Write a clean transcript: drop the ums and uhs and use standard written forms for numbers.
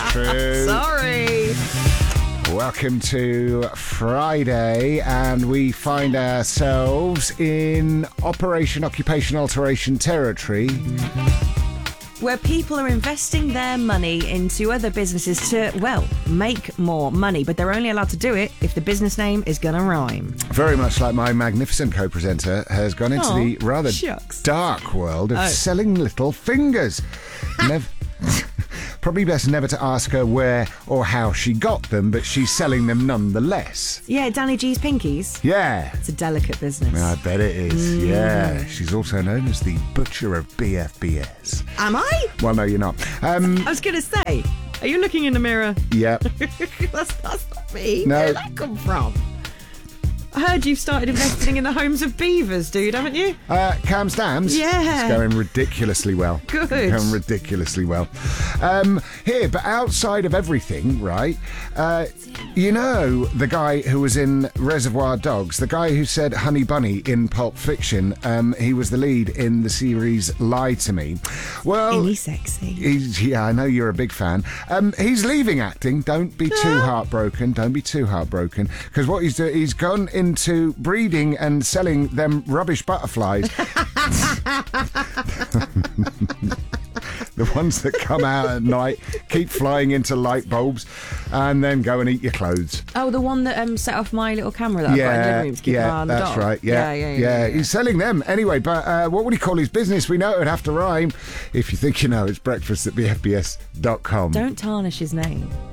True. Sorry. Welcome to Friday, and we find ourselves in Operation Occupation Alteration territory. Where people are investing their money into other businesses to, well, make more money, but they're only allowed to do it if the business name is going to rhyme. Very much like my magnificent co-presenter has gone into the rather dark world of selling little fingers. Probably best never to ask her where or how she got them, but she's selling them nonetheless. Yeah, Danny G's Pinkies. Yeah. It's a delicate business. I bet it is, yeah. She's also known as the Butcher of BFBS. Am I? Well, no, you're not. I was going to say, are you looking in the mirror? Yeah. That's not me. No. Where did that come from? I heard you've started investing in the homes of beavers, dude, haven't you? Cam's Dams? Yeah. It's going ridiculously well. Good. Going ridiculously well. Here, but outside of everything, right, you know the guy who was in Reservoir Dogs, the guy who said Honey Bunny in Pulp Fiction, he was the lead in the series Lie to Me. Well, Isn't he sexy? Yeah, I know you're a big fan. He's leaving acting. Don't be too heartbroken. Don't be too heartbroken. Because what he's doing, he's gone into breeding and selling them rubbish butterflies. The ones that come out at night, keep flying into light bulbs, and then go and eat your clothes. Oh, the one that set off my little camera that I've got in the living room to keep an eye on the that's dog. right. Yeah. He's selling them anyway. But what would he call his business? We know it would have to rhyme. If you think you know, it's breakfast at bfbs.com. Don't tarnish his name.